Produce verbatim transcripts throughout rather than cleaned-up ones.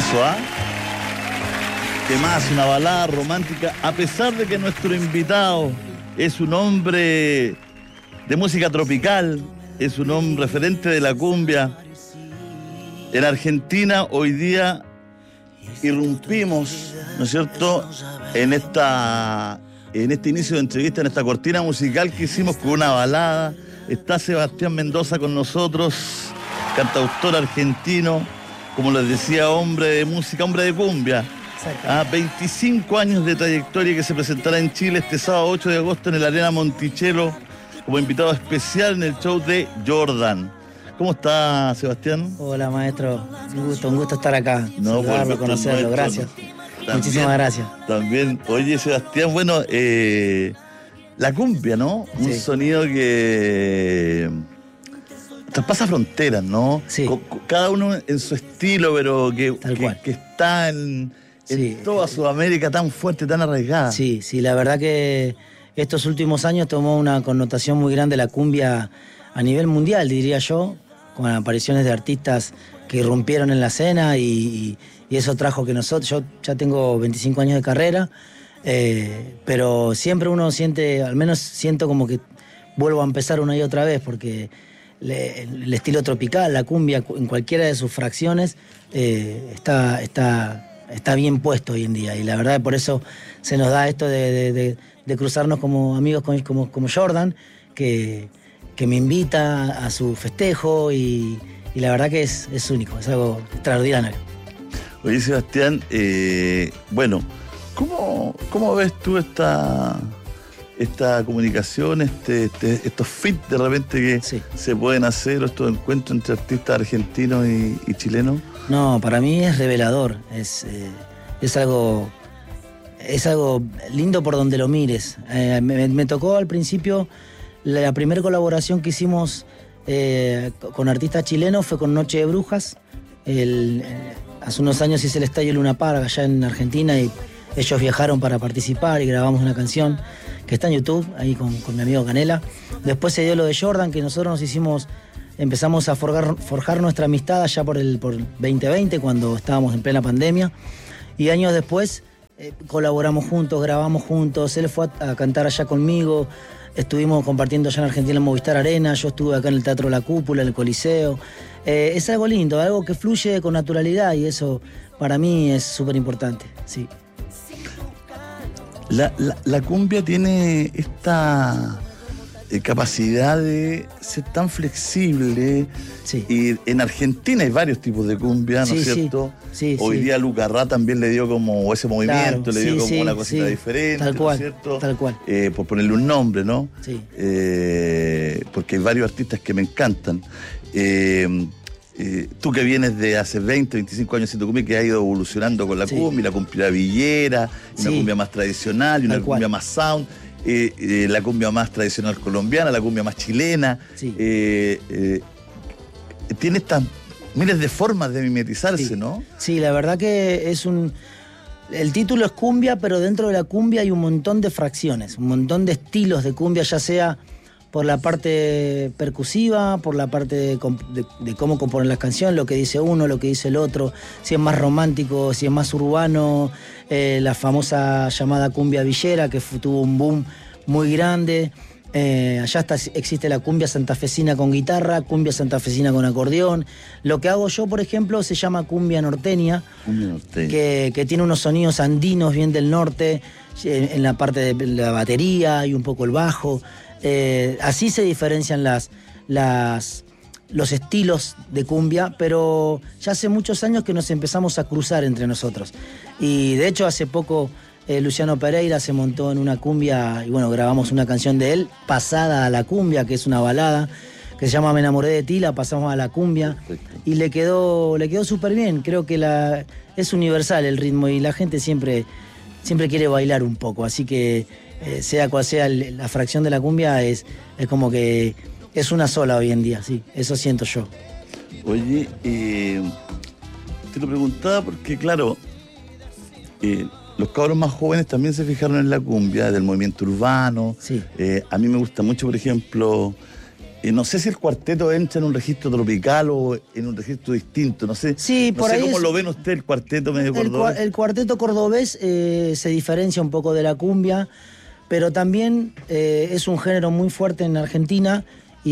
Temazo, ¿ah? ¿eh? Temazo, una balada romántica, a pesar de que nuestro invitado es un hombre de música tropical, es un hombre referente de la cumbia. En Argentina hoy día irrumpimos, ¿no es cierto?, en esta, en este inicio de entrevista, en esta cortina musical que hicimos con una balada. Está Sebastián Mendoza con nosotros, cantautor argentino, como les decía, hombre de música, hombre de cumbia. A veinticinco años de trayectoria, que se presentará en Chile este sábado ocho de agosto en el Arena Monticello como invitado especial en el show de Jordan. ¿Cómo está, Sebastián? Hola, maestro. Un gusto, un gusto estar acá. No, saludarlo, conocerlo. Gracias. También, muchísimas gracias. También, oye, Sebastián, bueno, eh, la cumbia, ¿no? Sí. Un sonido que traspasa fronteras, ¿no? Sí. Cada uno en su estilo, pero que, Tal que, cual. que está en, en sí. toda Sudamérica tan fuerte, tan arraigada. Sí, sí, la verdad que estos últimos años tomó una connotación muy grande la cumbia a nivel mundial, diría yo, con apariciones de artistas que irrumpieron en la escena y, y, y eso trajo que nosotros, yo ya tengo veinticinco años de carrera, eh, pero siempre uno siente, al menos siento como que vuelvo a empezar una y otra vez, porque le, el estilo tropical, la cumbia, en cualquiera de sus fracciones, eh, está, está, está bien puesto hoy en día, y la verdad que por eso se nos da esto de, de, de, de cruzarnos como amigos como, como, como Jordan, que, que me invita a su festejo y, y la verdad que es, es único, es algo extraordinario. Oye, Sebastián, eh, bueno, ¿cómo, ¿cómo ves tú esta, esta comunicación, este, este, estos feats de repente que sí. se pueden hacer, estos encuentros entre artistas argentinos y, y chilenos? No, para mí es revelador, es, eh, es algo... Es algo lindo por donde lo mires. Eh, me, me tocó al principio, la, la primera colaboración que hicimos eh, con artistas chilenos fue con Noche de Brujas. El, eh, hace unos años hice el Estadio Luna Park allá en Argentina y ellos viajaron para participar y grabamos una canción que está en YouTube, ahí con, con mi amigo Canela. Después se dio lo de Jordan, que nosotros nos hicimos, empezamos a forjar, forjar nuestra amistad allá por el por veinte veinte, cuando estábamos en plena pandemia. Y años después Eh, colaboramos juntos, grabamos juntos, él fue a, a cantar allá conmigo, estuvimos compartiendo allá en Argentina en Movistar Arena, yo estuve acá en el Teatro La Cúpula, en el Coliseo. Eh, es algo lindo, algo que fluye con naturalidad y eso para mí es súper importante, sí. La, la, la cumbia tiene esta eh, capacidad de ser tan flexible. Sí. Y en Argentina hay varios tipos de cumbia, ¿no sí, es cierto? Sí, sí, Hoy sí. día Luca Rá también le dio como ese movimiento, claro, le dio sí, como sí, una cosita sí. diferente, tal cual, ¿no es cierto? Tal cual. Eh, por ponerle un nombre, ¿no? Sí. Eh, porque hay varios artistas que me encantan. Eh, eh, tú que vienes de hace veinte, veinticinco años haciendo cumbia, que ha ido evolucionando con la sí. cumbia, la cumbia villera, sí. una cumbia más tradicional y una tal cumbia cual. más sound. Eh, eh, la cumbia más tradicional colombiana, la cumbia más chilena. Sí. Eh, eh, tiene estas miles de formas de mimetizarse, sí. ¿no? Sí, la verdad que es un... El título es cumbia, pero dentro de la cumbia hay un montón de fracciones, un montón de estilos de cumbia, ya sea por la parte percusiva, por la parte de, de, de cómo componer las canciones, lo que dice uno, lo que dice el otro, si es más romántico, si es más urbano, eh, la famosa llamada cumbia villera, que tuvo un boom muy grande. Eh, allá está, existe la cumbia santafesina con guitarra, cumbia santafesina con acordeón. Lo que hago yo, por ejemplo, se llama cumbia norteña, cumbia norteña. Que, que tiene unos sonidos andinos bien del norte, en, en la parte de la batería y un poco el bajo. Eh, así se diferencian las, las, los estilos de cumbia, pero ya hace muchos años que nos empezamos a cruzar entre nosotros. Y de hecho hace poco eh, Luciano Pereira se montó en una cumbia y bueno, grabamos una canción de él pasada a la cumbia, que es una balada que se llama Me enamoré de ti, la pasamos a la cumbia. Perfecto. Y le quedó, le quedó súper bien. Creo que la, es universal el ritmo y la gente siempre, siempre quiere bailar un poco, así que Eh, sea cual sea el, la fracción de la cumbia, es, es como que es una sola hoy en día, sí, eso siento yo. Oye, eh, te lo preguntaba porque, claro, eh, los cabros más jóvenes también se fijaron en la cumbia, del movimiento urbano. Sí. Eh, a mí me gusta mucho, por ejemplo, Y no sé si el cuarteto entra en un registro tropical o en un registro distinto, no sé. Sí, no por sé ahí cómo es, lo ven usted, el cuarteto medio el, cordobés. el cuarteto cordobés eh, se diferencia un poco de la cumbia, pero también eh, es un género muy fuerte en Argentina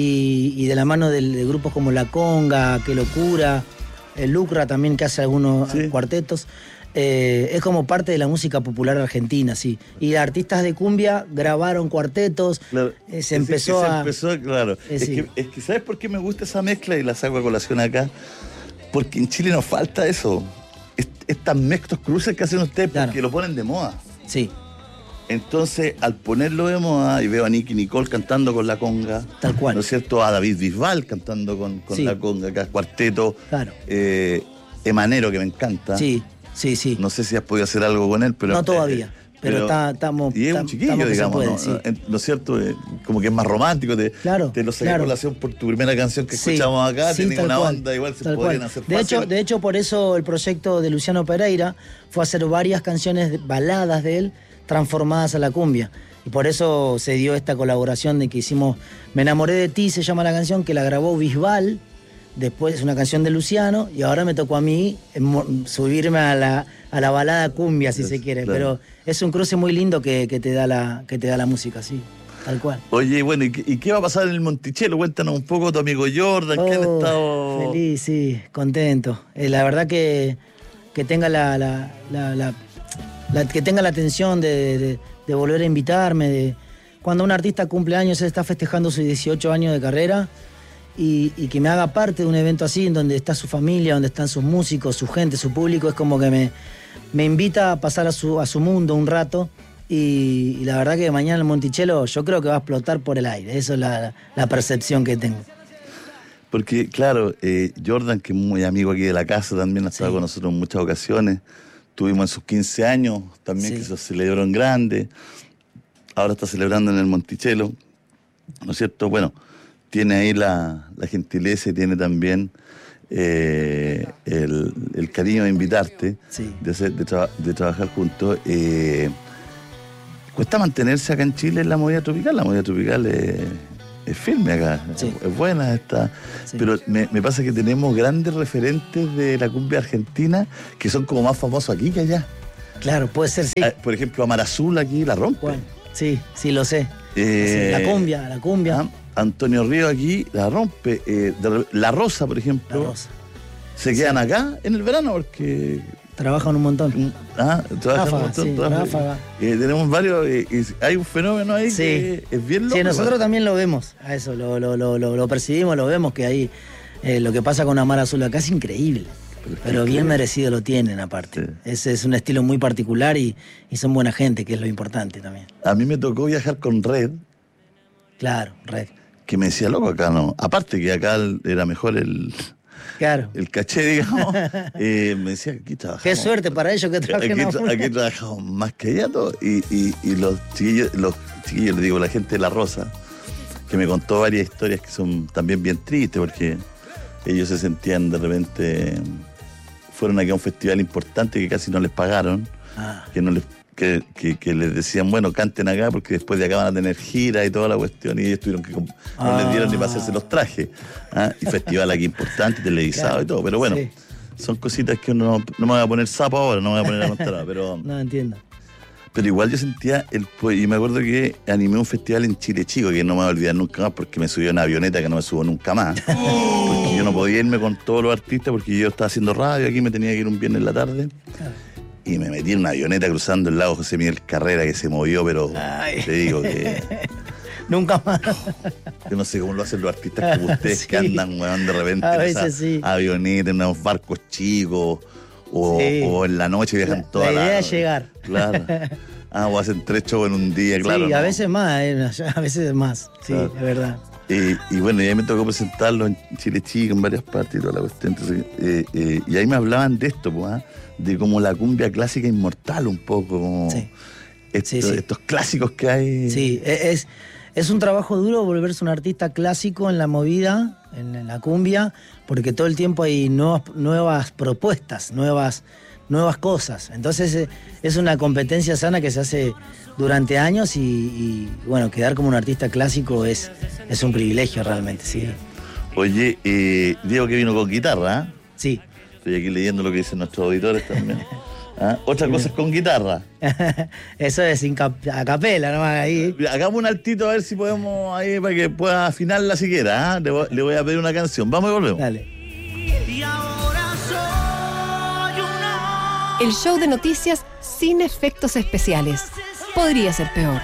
y, y de la mano de, de grupos como La Conga, Qué Locura, el Lucra también, que hace algunos sí. cuartetos. Eh, es como parte de la música popular argentina, sí. Y artistas de cumbia grabaron cuartetos, claro. eh, se es empezó que a... Se empezó, claro. Eh, es, sí. que, es que, ¿sabes por qué me gusta esa mezcla y la saco a colación acá? Porque en Chile nos falta eso. Est estas mezclas, cruces que hacen ustedes, porque claro. lo ponen de moda. Sí. Entonces, al ponerlo de moda, y veo a Nicky Nicole cantando con La Conga. Tal cual. ¿No es cierto? A David Bisbal cantando con, con sí. La Conga, acá cuarteto. Claro. Eh, Emanero, que me encanta. Sí. Sí, sí. No sé si has podido hacer algo con él, pero... No todavía, eh, pero estamos... Y es un chiquillo, digamos, puede, ¿no? Sí. ¿no es cierto? Eh, como que es más romántico, te, claro, te lo saqué claro. a colación por tu primera canción que sí, escuchamos acá, sí, tiene una cual, onda, igual se podrían cual. hacer de fácil. hecho, de hecho, por eso el proyecto de Luciano Pereira fue hacer varias canciones, baladas de él, transformadas a la cumbia. Y por eso se dio esta colaboración de que hicimos Me enamoré de ti, se llama la canción, que la grabó Bisbal. Después es una canción de Luciano y ahora me tocó a mí subirme a la, a la balada cumbia, si yes, se quiere. Claro. Pero es un cruce muy lindo que, que, te da la, que te da la música, sí, tal cual. Oye, bueno, ¿y qué, ¿y qué va a pasar en el Monticello? Cuéntanos un poco, tu amigo Jordan, oh, ¿qué han estado...? Feliz, sí, contento. Eh, la verdad que, que tenga la, la, la, la, la, que tenga la atención de, de, de volver a invitarme. De, cuando un artista cumple años, él está festejando sus dieciocho años de carrera. Y, y que me haga parte de un evento así, en donde está su familia, donde están sus músicos, su gente, su público, es como que me, me invita a pasar a su, a su mundo un rato. Y, y la verdad que mañana el Monticello yo creo que va a explotar por el aire. Eso es la, la percepción que tengo. Porque, claro, eh, Jordan, que es muy amigo aquí de la casa, también ha estado sí. con nosotros en muchas ocasiones. Tuvimos en sus quince años también, sí. que se celebró en grande. Ahora está celebrando en el Monticello, ¿no es cierto? Bueno, tiene ahí la, la gentileza y tiene también eh, el, el cariño de invitarte, sí. de, hacer, de, tra de trabajar juntos. Eh, cuesta mantenerse acá en Chile en la movida tropical. La movida tropical es, es firme acá, sí. es, es buena esta. Sí. Pero me, me pasa que tenemos grandes referentes de la cumbia argentina que son como más famosos aquí que allá. Claro, puede ser, sí. Por ejemplo, Amar Azul aquí la rompe. Bueno, sí, sí, lo sé. Eh, sí, la cumbia, la cumbia. Ah, Antonio Río aquí la rompe. Eh, de, la Rosa, por ejemplo. La Rosa. Se quedan sí. acá en el verano porque... Trabajan un montón. Ah, trabajan ráfaga, un montón. Sí, ráfaga. Eh, tenemos varios... Eh, hay un fenómeno ahí sí. que es bien loco. Sí, nosotros ¿verdad? También lo vemos. A eso, lo, lo, lo, lo, lo percibimos, lo vemos que ahí... Eh, lo que pasa con Amar Azul acá es increíble. Pero, pero bien que... merecido lo tienen aparte. Sí. Ese es un estilo muy particular y, y son buena gente, que es lo importante también. A mí me tocó viajar con Red. Claro, Red. Que me decía, loco, acá no. Aparte que acá era mejor el... Claro. El caché, digamos. eh, me decía que aquí trabajamos. Qué suerte para ellos que trabajen. Aquí, tra aquí trabajamos más que allá todo. Y, y, y los chiquillos, los chiquillos, les digo, la gente de La Rosa, que me contó varias historias que son también bien tristes, porque ellos se sentían de repente... Fueron aquí a un festival importante que casi no les pagaron. Ah. Que no les... Que, que, que les decían, bueno, canten acá porque después de acá van a tener gira y toda la cuestión, y ellos tuvieron que... No ah. les dieron ni para hacerse los trajes. ¿Ah? Y festival aquí importante, televisado claro. y todo. Pero bueno, sí. son cositas que uno... No, no me voy a poner sapo ahora, no me voy a poner a contar ahora, pero... No entiendo. Pero igual yo sentía el... Y me acuerdo que animé un festival en Chile Chico, que no me voy a olvidar nunca más porque me subí a una avioneta que no me subo nunca más. Porque yo no podía irme con todos los artistas porque yo estaba haciendo radio, aquí me tenía que ir un viernes en la tarde. Claro. Y me metí en una avioneta cruzando el lago José Miguel Carrera que se movió, pero Ay. te digo que... Nunca más. Yo no sé cómo lo hacen los artistas como ustedes sí. que andan, weón, de repente a en veces esa sí. avioneta, en unos barcos chicos, o, sí. o en la noche viajan la, toda la... La idea es llegar. Claro. Ah, o hacen tres shows en un día, claro. Sí, a ¿no? veces más, eh, a veces más, sí, claro. es verdad. Eh, y bueno, y ahí me tocó presentarlo en Chile Chico, en varias partes y toda la cuestión. Entonces, eh, eh, y ahí me hablaban de esto, pues, ¿eh? de como la cumbia clásica inmortal un poco, como sí. Esto, sí, sí. estos clásicos que hay. Sí, es, es un trabajo duro volverse un artista clásico en la movida, en, en la cumbia, porque todo el tiempo hay nuevas, nuevas propuestas, nuevas, nuevas cosas. Entonces eh, es una competencia sana que se hace durante años y, y bueno, quedar como un artista clásico es, es un privilegio realmente, sí. Oye, eh, Diego que vino con guitarra, ¿eh? Sí. Estoy aquí leyendo lo que dicen nuestros auditores también. ¿Ah? Otra cosa es con guitarra. Eso es a capela nomás ahí. Hagamos un altito a ver si podemos ahí para que pueda afinarla siquiera. ¿eh? Le, voy, le voy a pedir una canción. Vamos y volvemos. Dale. El show de noticias sin efectos especiales. Podría ser peor.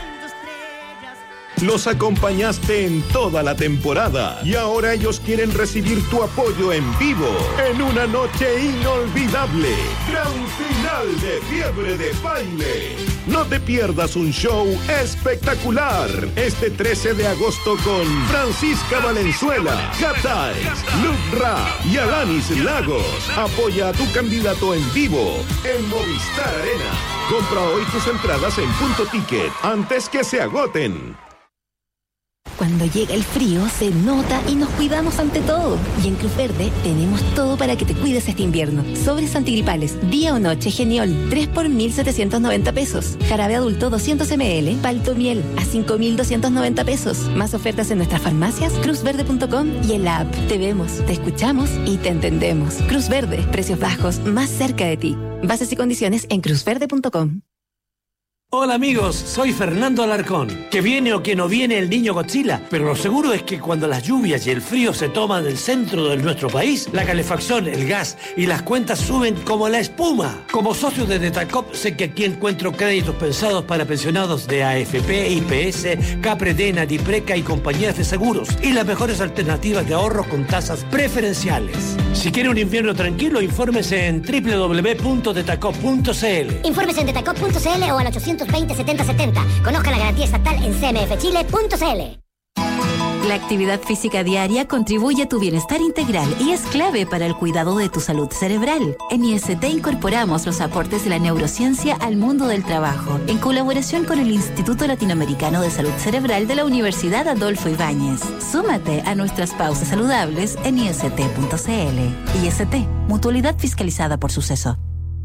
Los acompañaste en toda la temporada y ahora ellos quieren recibir tu apoyo en vivo en una noche inolvidable. Gran final de Fiebre de Baile. No te pierdas un show espectacular este trece de agosto con Francisca Valenzuela, Cat Eyes, Luke Ra y Alanis Lagos. Apoya a tu candidato en vivo en Movistar Arena. Compra hoy tus entradas en Punto Ticket antes que se agoten. Cuando llega el frío, se nota y nos cuidamos ante todo. Y en Cruz Verde tenemos todo para que te cuides este invierno. Sobres antigripales, día o noche Geniol, tres por mil setecientos noventa pesos. Jarabe adulto doscientos mililitros, Palto Miel, a cinco mil doscientos noventa pesos. Más ofertas en nuestras farmacias, cruz verde punto com y en la app. Te vemos, te escuchamos y te entendemos. Cruz Verde, precios bajos, más cerca de ti. Bases y condiciones en cruz verde punto com. Hola amigos, soy Fernando Alarcón. Que viene o que no viene el niño Godzilla, pero lo seguro es que cuando las lluvias y el frío se toman el centro de nuestro país, la calefacción, el gas y las cuentas suben como la espuma. Como socio de Detacop, sé que aquí encuentro créditos pensados para pensionados de A F P, I P S, Capredena, Dipreca y compañías de seguros, y las mejores alternativas de ahorro con tasas preferenciales. Si quiere un invierno tranquilo, infórmese en doble u doble u doble u punto detacop punto c l. Infórmese en detacop punto c l o al ochocientos veinte setenta setenta. Conozca la garantía estatal en c m f chile punto c l. La actividad física diaria contribuye a tu bienestar integral y es clave para el cuidado de tu salud cerebral. En I S T incorporamos los aportes de la neurociencia al mundo del trabajo, en colaboración con el Instituto Latinoamericano de Salud Cerebral de la Universidad Adolfo Ibáñez. Súmate a nuestras pausas saludables en i s t punto c l. I S T, mutualidad fiscalizada por Suceso.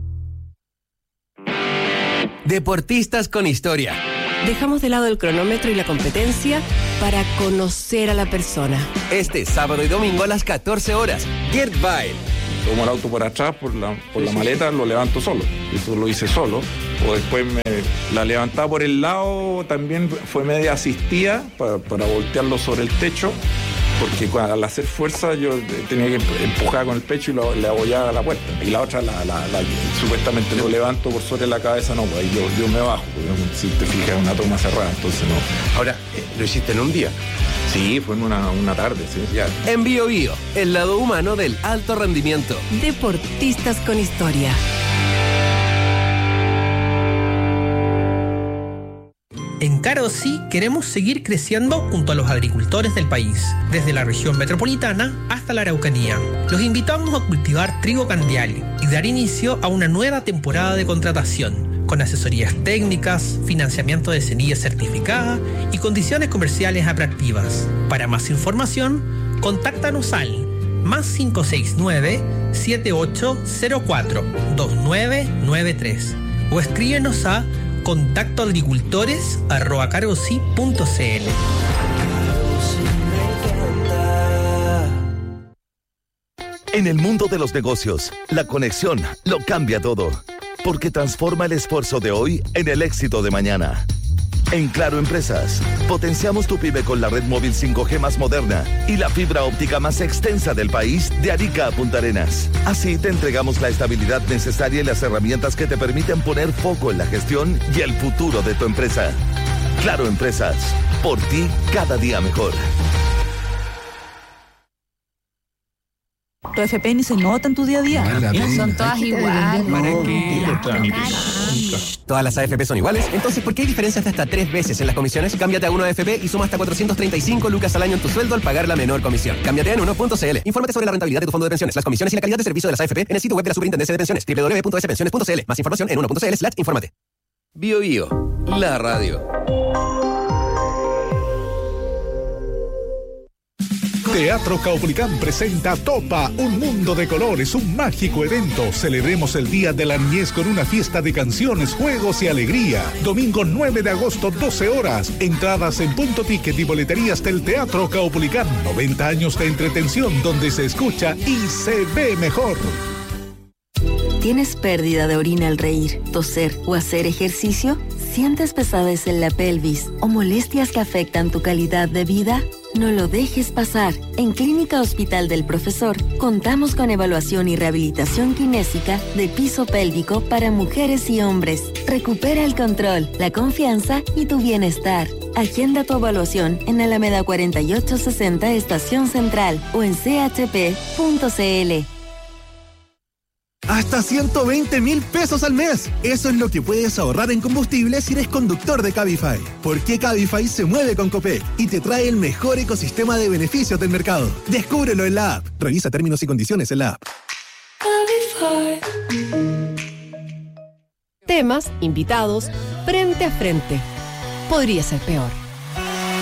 Deportistas con historia. Dejamos de lado el cronómetro y la competencia para conocer a la persona. Este sábado y domingo a las catorce horas, Gerd Weil. Tomo el auto por atrás, por la, por la maleta, lo levanto solo. Eso lo hice solo. O después me la levantaba por el lado, también fue media asistida para, para voltearlo sobre el techo. Porque cuando, al hacer fuerza yo tenía que empujar con el pecho y lo, le apoyaba a la puerta. Y la otra, la, la, la, supuestamente lo levanto por sobre la cabeza, no, pues yo, yo me bajo. Porque si te fijas, es una toma cerrada, entonces no. Ahora, ¿lo hiciste en un día? Sí, fue en una, una tarde, sí. Ya. En Bio Bio, el lado humano del alto rendimiento. Deportistas con historia. En Caro Sí queremos seguir creciendo junto a los agricultores del país, desde la región metropolitana hasta la Araucanía. Los invitamos a cultivar trigo candial y dar inicio a una nueva temporada de contratación, con asesorías técnicas, financiamiento de semilla certificada y condiciones comerciales atractivas. Para más información, contáctanos al más cinco seis nueve, siete ocho cero cuatro, dos nueve nueve tres o escríbenos a contacto agricultores arroba carosi punto c l. En el mundo de los negocios, la conexión lo cambia todo, porque transforma el esfuerzo de hoy en el éxito de mañana. En Claro Empresas, potenciamos tu pyme con la red móvil cinco G más moderna y la fibra óptica más extensa del país de Arica a Punta Arenas. Así te entregamos la estabilidad necesaria y las herramientas que te permiten poner foco en la gestión y el futuro de tu empresa. Claro Empresas, por ti cada día mejor. Tu F P ni se nota en tu día a día. Son todas iguales. ¿Todas las A F P son iguales? Entonces, ¿por qué hay diferencias de hasta tres veces en las comisiones? Cámbiate a uno A F P y suma hasta cuatrocientos treinta y cinco lucas al año en tu sueldo al pagar la menor comisión. Cámbiate en uno punto c l. Infórmate sobre la rentabilidad de tu fondo de pensiones, las comisiones y la calidad de servicio de las A F P en el sitio web de la Superintendencia de Pensiones, doble u doble u doble u punto s pensiones punto c l. Más información en uno punto c l slash infórmate. Bio Bio, la radio. Teatro Caupolicán presenta Topa, un mundo de colores, un mágico evento. Celebremos el Día de la Niñez con una fiesta de canciones, juegos y alegría. Domingo nueve de agosto, doce horas. Entradas en Punto Ticket y boleterías del Teatro Caupolicán. noventa años de entretención donde se escucha y se ve mejor. ¿Tienes pérdida de orina al reír, toser o hacer ejercicio? ¿Sientes pesadez en la pelvis o molestias que afectan tu calidad de vida? No lo dejes pasar. En Clínica Hospital del Profesor contamos con evaluación y rehabilitación kinésica de piso pélvico para mujeres y hombres. Recupera el control, la confianza y tu bienestar. Agenda tu evaluación en Alameda cuarenta y ocho sesenta Estación Central o en c h p punto c l. Hasta ciento veinte mil pesos al mes. Eso es lo que puedes ahorrar en combustible si eres conductor de Cabify. Porque Cabify se mueve con Copec y te trae el mejor ecosistema de beneficios del mercado. Descúbrelo en la app. Revisa términos y condiciones en la app. Cabify. Temas, invitados, frente a frente. Podría ser peor.